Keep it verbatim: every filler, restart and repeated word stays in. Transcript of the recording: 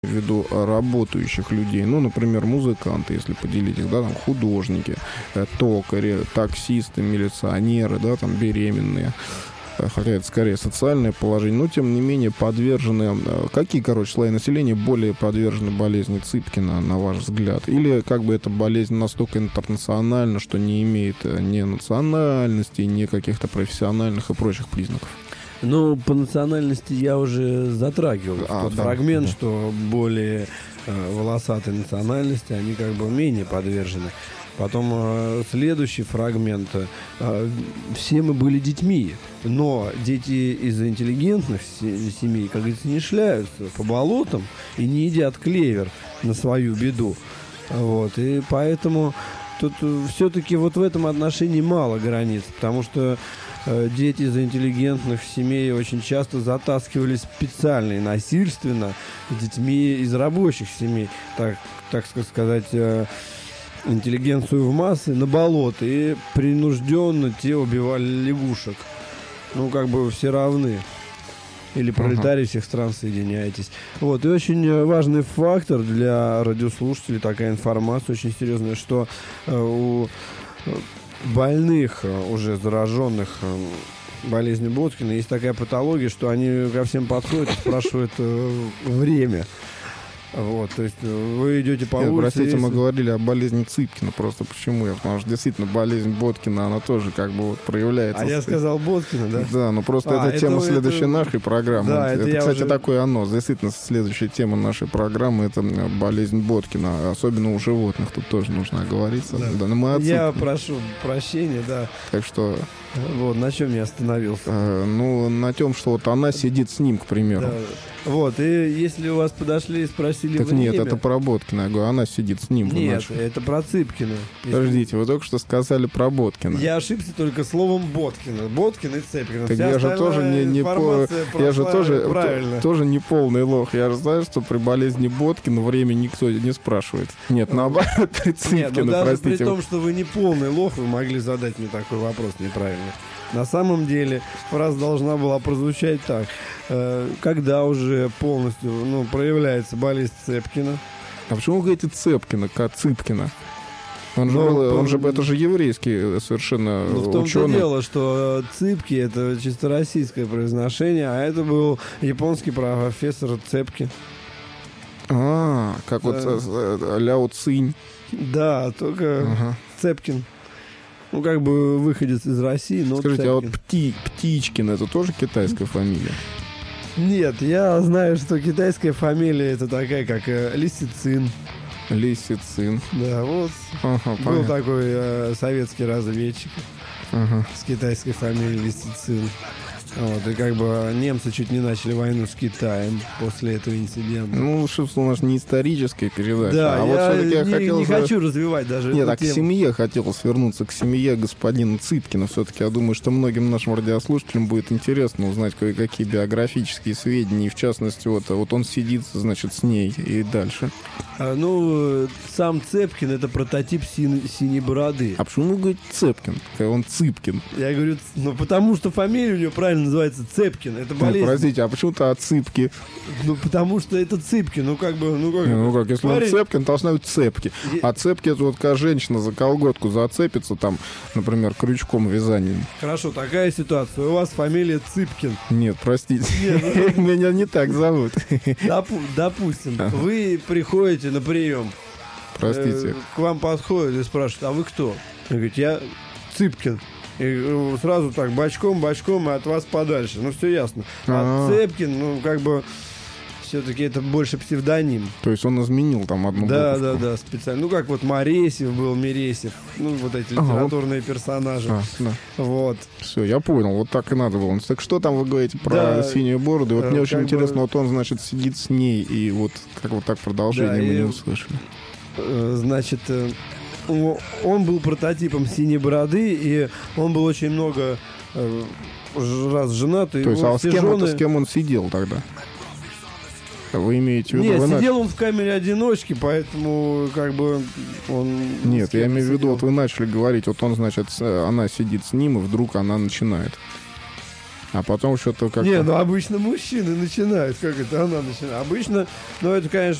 в виду работающих людей, ну, например, музыканты, если поделить их, да, там, художники, токари, таксисты, милиционеры, да, там, беременные, хотя это скорее социальное положение, но, тем не менее, подвержены... Какие, короче, слои населения более подвержены болезни Цыпкина, на ваш взгляд? Или, как бы, эта болезнь настолько интернациональна, что не имеет ни национальности, ни каких-то профессиональных и прочих признаков? Ну, по национальности я уже затрагивал а, тот да, фрагмент, да. что более э, волосатой национальности, они как бы менее подвержены. Потом э, следующий фрагмент. Э, все мы были детьми, но дети из интеллигентных семей, как говорится, не шляются по болотам и не едят клевер на свою беду. Вот. И поэтому тут все-таки вот в этом отношении мало границ, потому что э, дети из интеллигентных семей очень часто затаскивались специально и насильственно с детьми из рабочих семей, так, так сказать, э, интеллигенцию в массы на болото, и принужденно те убивали лягушек. Ну, как бы все равны. Или пролетарии uh-huh. всех стран, соединяйтесь. Вот, и очень важный фактор для радиослушателей, такая информация очень серьезная, что э, у больных, уже зараженных э, болезнью Боткина, есть такая патология, что они ко всем подходят и спрашивают э, время. Вот, то есть вы идете по Нет, улице... Простите, если... мы говорили о болезни Цыпкина, просто почему я, потому что действительно болезнь Боткина, она тоже как бы вот проявляется. А я сказал Боткина, да? Да, но просто а, это тема это, следующей это... нашей программы. Да, это, это, кстати, уже... такой анонс. Действительно, следующая тема нашей программы — это болезнь Боткина, особенно у животных, тут тоже нужно оговориться. Да. Да, мы я прошу прощения, да. Так что... Вот, на чем я остановился? Э, ну, на том, что вот она сидит с ним, к примеру. Да. Вот, и если у вас подошли и спросили так время... нет, это про Боткина. Я говорю, она сидит с ним. Нет, это про Цыпкина. Подождите, вы только что сказали про Боткина. Я ошибся только словом Боткина. Боткин и Цыпкин. Так я же тоже не, не по... я же тоже, то, тоже не полный лох. Я же знаю, что при болезни Боткина время никто не спрашивает. Нет, наоборот, при Цыпкина, Нет, ну даже простите. при том, что вы не полный лох, вы могли задать мне такой вопрос неправильно. На самом деле фраза должна была прозвучать так. Э, когда уже полностью ну, проявляется болезнь Цыпкина? А почему вы говорите Цыпкина, как Цыпкина? Он же, ну, он же, это же еврейский совершенно ну, в том-то ученый. дело, что Цыпки — это чисто российское произношение, а это был японский профессор Цепки. А, как да. вот Ляо Цинь. Да, только ага. Цепкин. Ну, как бы выходец из России, но Скажите, Цепкин. а вот Пти, Птичкин — это тоже китайская фамилия? Нет, я знаю, что китайская фамилия — это такая, как э, Лисицин. Лисицин. Да, вот. Ага, был понятно. такой э, советский разведчик ага. с китайской фамилией Лисицин. Вот, и как бы немцы чуть не начали войну с Китаем после этого инцидента. Ну, что у нас не историческая передача. Да, а я, вот все-таки я не, хотел... не хочу развивать даже Нет, эту так тему. к семье хотелось вернуться, к семье господина Цыпкина. Все-таки я думаю, что многим нашим радиослушателям будет интересно узнать кое-какие биографические сведения. И в частности, вот, вот он сидит, значит, с ней и дальше. А, ну, сам Цепкин — это прототип син- синей бороды. А почему вы говорите Цепкин, когда он Цыпкин? Я говорю, ну потому что фамилия у него правильно называется Цепкин. Это болезнь. Ну, простите, а почему-то от Цыпки? Ну, потому что это Цыпкин. Ну, как бы, ну как... Не, ну как, если Парень... он Цепкин, должна быть Цепки. Я... А Цепки — это вот когда женщина за колготку зацепится, там, например, крючком вязанием. Хорошо, такая ситуация. У вас фамилия Цыпкин. Нет, простите. Меня не так зовут. Допустим, вы приходите на прием. Простите. К вам подходят и спрашивают, а вы кто? Вы говорите, я Цыпкин. И сразу так, бочком-бочком, и от вас подальше. Ну, все ясно. А А-а-а. Цепкин, ну, как бы, все-таки это больше псевдоним. То есть он изменил там одну да, буковку. Да, да, специально. Ну, как вот Моресев был, Мересев. Ну, вот эти Ага, литературные персонажи. А, да. Вот. Все, я понял, вот так и надо было. Так что там вы говорите про Да, синюю бороду? Вот э, мне очень как интересно, бы... вот он, значит, сидит с ней, и вот как вот так продолжение Да, мы и... не услышали. Значит, он был прототипом синей бороды, и он был очень много раз женат. То есть, а с кем, жены... с кем он сидел тогда? Вы имеете в виду? Нет, вы сидел нач... он в камере одиночки, поэтому как бы он... Нет, я имею в виду, сидел. вот вы начали говорить, вот он, значит, она сидит с ним, и вдруг она начинает. А потом что-то как-то... Не, ну обычно мужчины начинают, как это она начинает. Обычно, ну это, конечно,